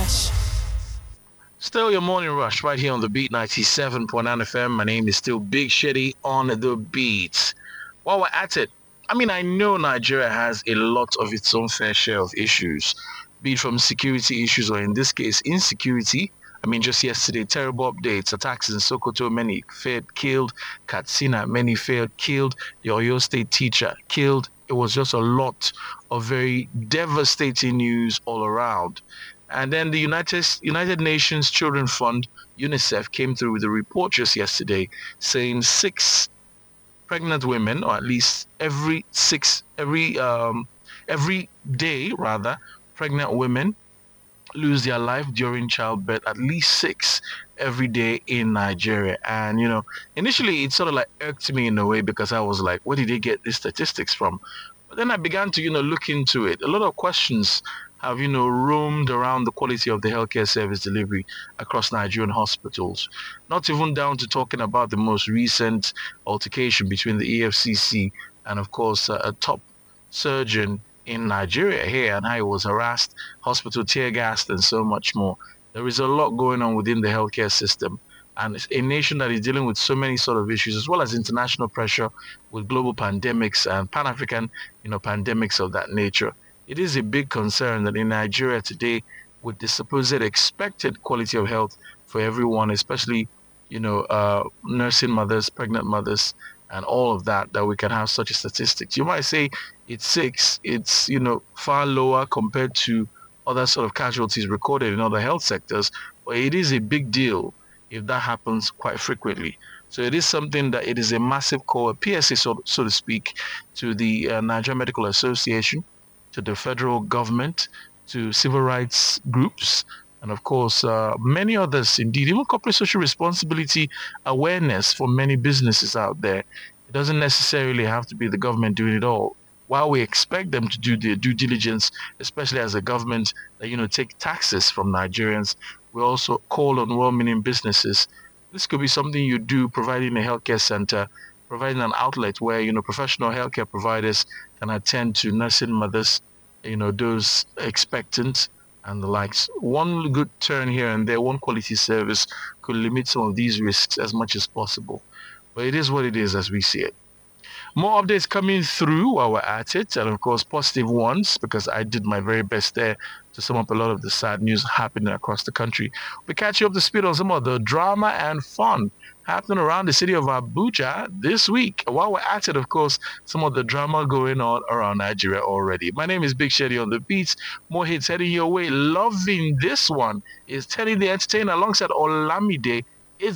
Rush. Still your morning rush right here on the Beat 97.9 FM. My name is still Big Shitty on the beat. While we're at it, I know Nigeria has a lot of its own fair share of issues, be it from security issues or in this case, insecurity. Just yesterday, terrible updates, attacks in Sokoto, many failed, killed, Katsina, many failed, killed, the Oyo State teacher, killed. It was just a lot of very devastating news all around. And then the United Nations Children Fund, UNICEF, came through with a report just yesterday saying 6 pregnant women, or at least every day rather, pregnant women lose their life during childbirth, at least 6 every day in Nigeria. And initially it sort of like irked me in a way because I was like, where did they get these statistics from? But then I began to look into it. A lot of questions have roamed around the quality of the healthcare service delivery across Nigerian hospitals. Not even down to talking about the most recent altercation between the EFCC and, of course, a top surgeon in Nigeria here, and how he was harassed, hospital tear gassed, and so much more. There is a lot going on within the healthcare system, and it's a nation that is dealing with so many sort of issues, as well as international pressure with global pandemics and Pan-African, pandemics of that nature. It is a big concern that in Nigeria today, with the supposed expected quality of health for everyone, especially, nursing mothers, pregnant mothers, and all of that, that we can have such a statistics. You might say it's 6, it's, far lower compared to other sort of casualties recorded in other health sectors, but it is a big deal if that happens quite frequently. So it is something that it is a massive call, a PSA, so to speak, to the Nigerian Medical Association, to the federal government, to civil rights groups, and of course, many others indeed, even corporate social responsibility awareness for many businesses out there. It doesn't necessarily have to be the government doing it all. While we expect them to do their due diligence, especially as a government that, take taxes from Nigerians, we also call on well-meaning businesses. This could be something you do, providing a healthcare center, providing an outlet where, professional healthcare providers can attend to nursing mothers, those expectant and the likes. One good turn here and there, one quality service could limit some of these risks as much as possible. But it is what it is as we see it. More updates coming through while we're at it, and of course positive ones, because I did my very best there to sum up a lot of the sad news happening across the country. We catch you up to speed on some of the drama and fun happening around the city of Abuja this week. While we're at it, of course, some of the drama going on around Nigeria already. My name is Big Shady on the beats. More hits heading your way. Loving this one is Teddy the Entertainer alongside Olamide